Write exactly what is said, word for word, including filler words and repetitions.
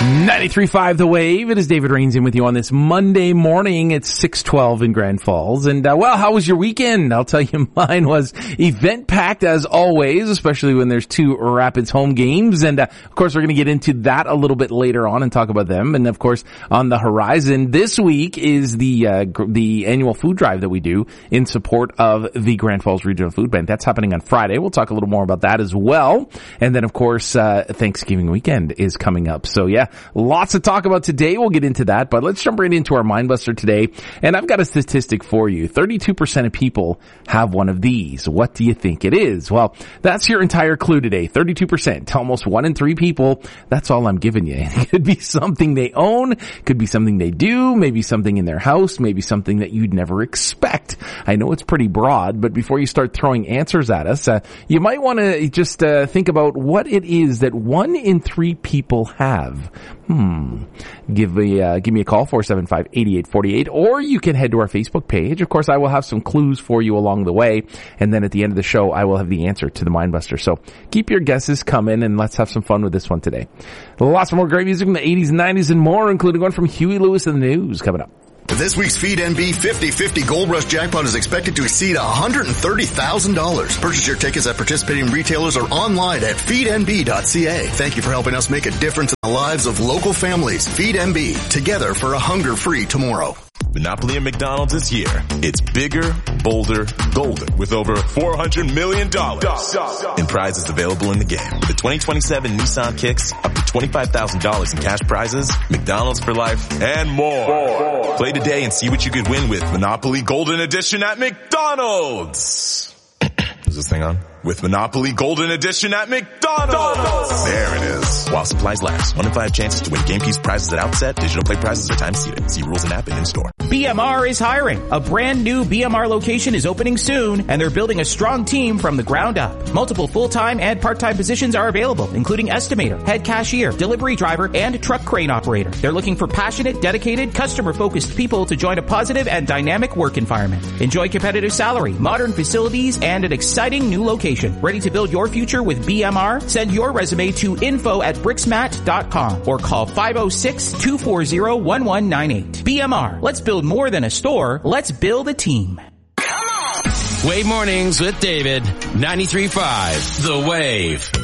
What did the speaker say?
ninety-three point five The Wave. It is David Rains in with you on this Monday morning. It's six twelve in Grand Falls. And, uh, well, how was your weekend? I'll tell you, mine was event-packed as always, especially when there's two Rapids home games. And, uh, of course, we're going to get into that a little bit later on and talk about them. And, of course, on the horizon this week is the, uh, gr- the annual food drive that we do in support of the Grand Falls Regional Food Bank. That's happening on Friday. We'll talk a little more about that as well. And then, of course, uh, Thanksgiving weekend is coming up. So, yeah. Lots to talk about today. We'll get into that, but let's jump right into our Mindbuster today. And I've got a statistic for you. thirty-two percent of people have one of these. What do you think it is? Well, that's your entire clue today. thirty-two percent. Almost one in three people. That's all I'm giving you. It could be something they own, could be something they do, maybe something in their house, maybe something that you'd never expect. I know it's pretty broad, but before you start throwing answers at us, uh, you might want to just uh, think about what it is that one in three people have. Hmm. Give me, uh, give me a call, four seven five, eight eight four eight, or you can head to our Facebook page. Of course, I will have some clues for you along the way, and then at the end of the show, I will have the answer to the Mindbuster. So keep your guesses coming, and let's have some fun with this one today. Lots more great music from the eighties and nineties and more, including one from Huey Lewis and the News coming up. This week's Feed N B fifty fifty Gold Rush Jackpot is expected to exceed one hundred thirty thousand dollars. Purchase your tickets at participating retailers or online at feed n b dot c a. Thank you for helping us make a difference in the lives of local families. Feed N B, together for a hunger-free tomorrow. Monopoly at McDonald's is here. It's bigger, bolder, golden with over four hundred million dollars in prizes available in the game. With the twenty twenty-seven Nissan Kicks, up to twenty-five thousand dollars in cash prizes, McDonald's for life, and more. more. Play today and see what you could win with Monopoly Golden Edition at McDonald's. Is this thing on? With Monopoly Golden Edition at McDonald's. There it is. While supplies last. One in five chances to win game piece prizes at outset. Digital play prizes are time seated. See rules and app and in-store. B M R is hiring. A brand new B M R location is opening soon, and they're building a strong team from the ground up. Multiple full-time and part-time positions are available, including estimator, head cashier, delivery driver, and truck crane operator. They're looking for passionate, dedicated, customer-focused people to join a positive and dynamic work environment. Enjoy competitive salary, modern facilities, and an exciting new location. Ready to build your future with B M R? Send your resume to info at brixmat dot com or call five oh six, two four zero, one one nine eight. B M R. Let's build more than a store. Let's build a team. Wave Mornings with David. ninety-three point five The Wave.